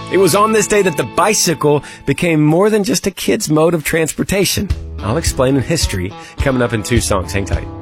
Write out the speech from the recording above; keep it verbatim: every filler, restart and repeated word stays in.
It was on this day that the bicycle became more than just a kid's mode of transportation. I'll explain in history coming up in two songs. Hang tight.